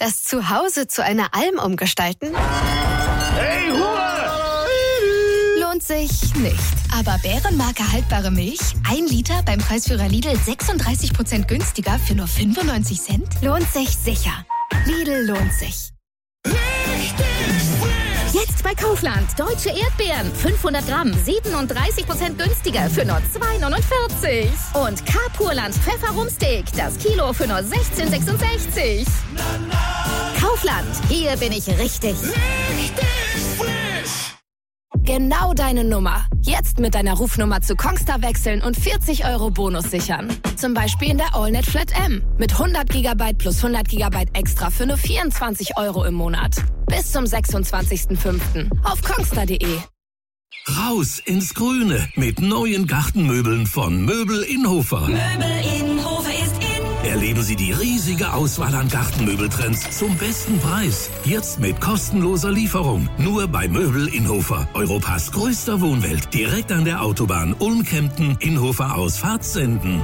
Das Zuhause zu einer Alm umgestalten? Hey, Ruhe! Lohnt sich nicht. Aber Bärenmarke haltbare Milch, 1 Liter beim Preisführer Lidl 36% günstiger für nur 95 Cent? Lohnt sich sicher. Lidl lohnt sich. Jetzt bei Kaufland. Deutsche Erdbeeren. 500 Gramm. 37% günstiger für nur 2,49. Und K-Purland Pfefferrumsteak. Das Kilo für nur 16,66. Kaufland. Hier bin ich richtig. Genau deine Nummer. Jetzt mit deiner Rufnummer zu Kongstar wechseln und 40 € Bonus sichern. Zum Beispiel in der AllNet Flat M. Mit 100 GB plus 100 GB extra für nur 24 € im Monat. Bis zum 26.05. auf kongstar.de. Raus ins Grüne mit neuen Gartenmöbeln von Möbel Innhofer. Möbel Innhofer ist in. Erleben Sie die riesige Auswahl an Gartenmöbeltrends zum besten Preis. Jetzt mit kostenloser Lieferung. Nur bei Möbel Innhofer. Europas größter Wohnwelt. Direkt an der Autobahn Ulm-Kempten, Innhofer aus Fahrtsenden.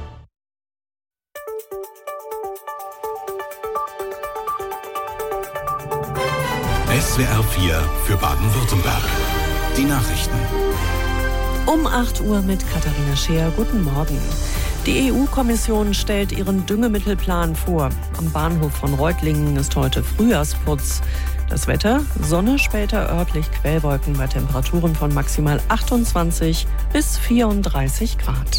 SWR 4 für Baden-Württemberg. Die Nachrichten. Um 8 Uhr mit Katharina Scheer. Guten Morgen. Die EU-Kommission stellt ihren Düngemittelplan vor. Am Bahnhof von Reutlingen ist heute Frühjahrsputz. Das Wetter: Sonne, später örtlich Quellwolken bei Temperaturen von maximal 28 bis 34 Grad.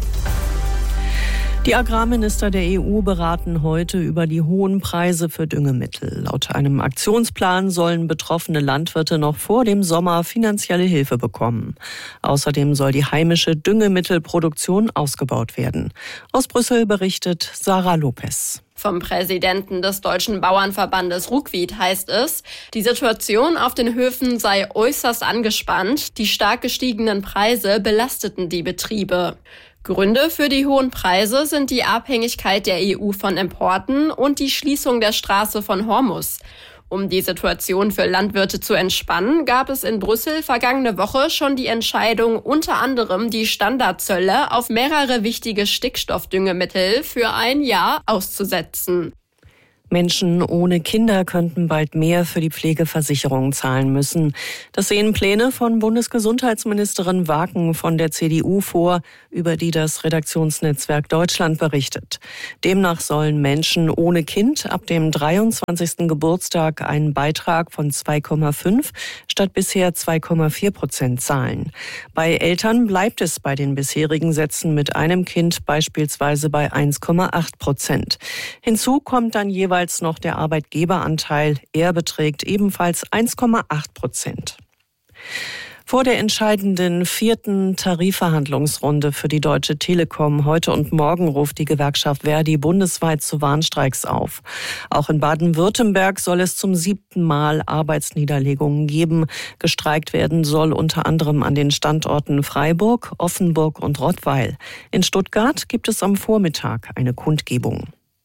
Die Agrarminister der EU beraten heute über die hohen Preise für Düngemittel. Laut einem Aktionsplan sollen betroffene Landwirte noch vor dem Sommer finanzielle Hilfe bekommen. Außerdem soll die heimische Düngemittelproduktion ausgebaut werden. Aus Brüssel berichtet Sarah Lopez. Vom Präsidenten des Deutschen Bauernverbandes Ruckwied heißt es, die Situation auf den Höfen sei äußerst angespannt. Die stark gestiegenen Preise belasteten die Betriebe. Gründe für die hohen Preise sind die Abhängigkeit der EU von Importen und die Schließung der Straße von Hormuz. Um die Situation für Landwirte zu entspannen, gab es in Brüssel vergangene Woche schon die Entscheidung, unter anderem die Standardzölle auf mehrere wichtige Stickstoffdüngemittel für ein Jahr auszusetzen. Menschen ohne Kinder könnten bald mehr für die Pflegeversicherung zahlen müssen. Das sehen Pläne von Bundesgesundheitsministerin Waken von der CDU vor, über die das Redaktionsnetzwerk Deutschland berichtet. Demnach sollen Menschen ohne Kind ab dem 23. Geburtstag einen Beitrag von 2,5 statt bisher 2,4% zahlen. Bei Eltern bleibt es bei den bisherigen Sätzen mit einem Kind beispielsweise bei 1,8%. Hinzu kommt dann jeweils noch der Arbeitgeberanteil. Er beträgt ebenfalls 1,8%. Vor der entscheidenden 4. Tarifverhandlungsrunde für die Deutsche Telekom heute und morgen ruft die Gewerkschaft Verdi bundesweit zu Warnstreiks auf. Auch in Baden-Württemberg soll es zum 7. Mal Arbeitsniederlegungen geben. Gestreikt werden soll unter anderem an den Standorten Freiburg, Offenburg und Rottweil. In Stuttgart gibt es am Vormittag eine Kundgebung.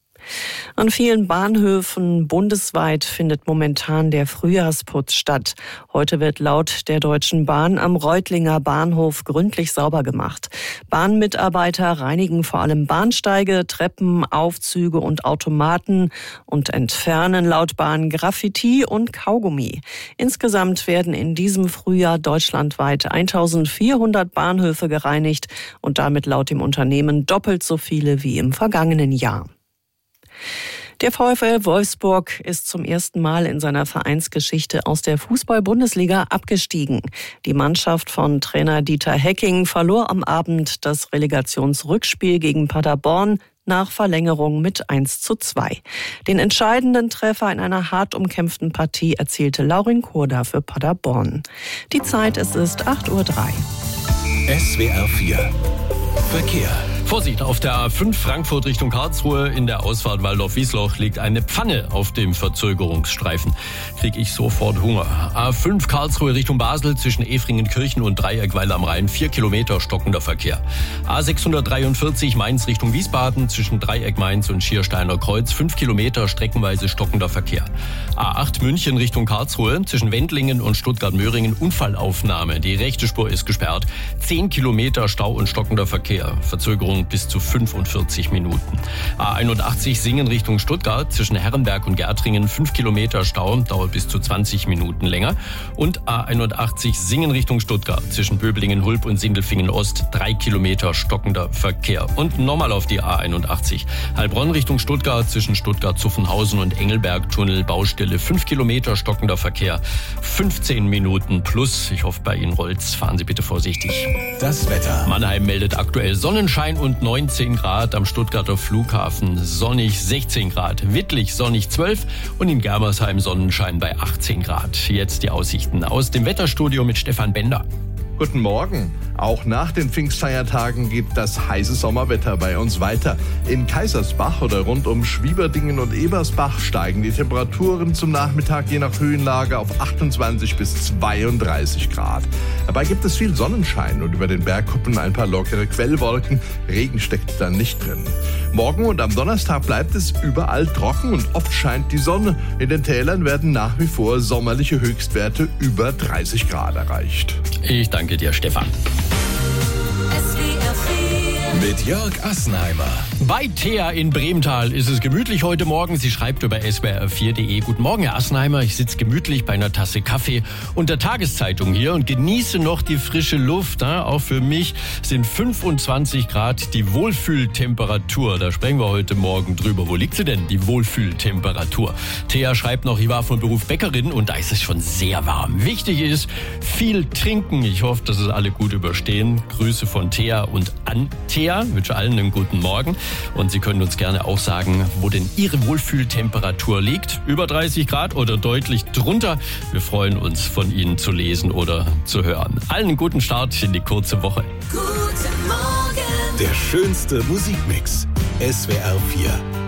An vielen Bahnhöfen bundesweit findet momentan der Frühjahrsputz statt. Heute wird laut der Deutschen Bahn am Reutlinger Bahnhof gründlich sauber gemacht. Bahnmitarbeiter reinigen vor allem Bahnsteige, Treppen, Aufzüge und Automaten und entfernen laut Bahn Graffiti und Kaugummi. Insgesamt werden in diesem Frühjahr deutschlandweit 1400 Bahnhöfe gereinigt und damit laut dem Unternehmen doppelt so viele wie im vergangenen Jahr. Der VfL Wolfsburg ist zum ersten Mal in seiner Vereinsgeschichte aus der Fußball-Bundesliga abgestiegen. Die Mannschaft von Trainer Dieter Hecking verlor am Abend das Relegationsrückspiel gegen Paderborn nach Verlängerung mit 1:2. Den entscheidenden Treffer in einer hart umkämpften Partie erzielte Laurin Kurda für Paderborn. Die Zeit ist 8:03 Uhr. SWR 4 Verkehr. Vorsicht, auf der A5 Frankfurt Richtung Karlsruhe in der Ausfahrt Waldorf-Wiesloch liegt eine Pfanne auf dem Verzögerungsstreifen. Krieg ich sofort Hunger. A5 Karlsruhe Richtung Basel zwischen Efringenkirchen und Dreieckweil am Rhein 4 Kilometer stockender Verkehr. A643 Mainz Richtung Wiesbaden zwischen Dreieck Mainz und Schiersteiner Kreuz 5 Kilometer streckenweise stockender Verkehr. A8 München Richtung Karlsruhe zwischen Wendlingen und Stuttgart-Möhringen Unfallaufnahme. Die rechte Spur ist gesperrt. 10 Kilometer Stau und stockender Verkehr. Verzögerung Verspätung bis zu 45 Minuten. A81 Singen Richtung Stuttgart zwischen Herrenberg und Gärtringen 5 Kilometer Stau, dauert bis zu 20 Minuten länger. Und A81 Singen Richtung Stuttgart zwischen Böblingen-Hulb und Sindelfingen-Ost 3 Kilometer stockender Verkehr. Und nochmal auf die A81 Heilbronn Richtung Stuttgart zwischen Stuttgart-Zuffenhausen und Engelberg-Tunnel Baustelle 5 Kilometer stockender Verkehr. 15 Minuten plus. Ich hoffe, bei Ihnen rollt's. Fahren Sie bitte vorsichtig. Das Wetter. Mannheim meldet aktuell Sonnenschein und 19 Grad. Am Stuttgarter Flughafen sonnig 16 Grad. Wittlich sonnig 12 und in Germersheim Sonnenschein bei 18 Grad. Jetzt die Aussichten aus dem Wetterstudio mit Stefan Bender. Guten Morgen. Auch nach den Pfingstfeiertagen geht das heiße Sommerwetter bei uns weiter. In Kaisersbach oder rund um Schwieberdingen und Ebersbach steigen die Temperaturen zum Nachmittag je nach Höhenlage auf 28 bis 32 Grad. Dabei gibt es viel Sonnenschein und über den Bergkuppen ein paar lockere Quellwolken. Regen steckt dann nicht drin. Morgen und am Donnerstag bleibt es überall trocken und oft scheint die Sonne. In den Tälern werden nach wie vor sommerliche Höchstwerte über 30 Grad erreicht. Ich danke dir, Stefan. Mit Jörg Assenheimer. Bei Thea in Bremtal ist es gemütlich heute Morgen. Sie schreibt über swr4.de. Guten Morgen, Herr Assenheimer. Ich sitze gemütlich bei einer Tasse Kaffee und der Tageszeitung hier und genieße noch die frische Luft. Auch für mich sind 25 Grad die Wohlfühltemperatur. Da sprechen wir heute Morgen drüber. Wo liegt sie denn, die Wohlfühltemperatur? Thea schreibt noch, ich war von Beruf Bäckerin und da ist es schon sehr warm. Wichtig ist, viel trinken. Ich hoffe, dass es alle gut überstehen. Grüße von Thea und an Thea. Ich wünsche allen einen guten Morgen und Sie können uns gerne auch sagen, wo denn Ihre Wohlfühltemperatur liegt. Über 30 Grad oder deutlich drunter. Wir freuen uns, von Ihnen zu lesen oder zu hören. Allen einen guten Start in die kurze Woche. Guten Morgen. Der schönste Musikmix. SWR 4.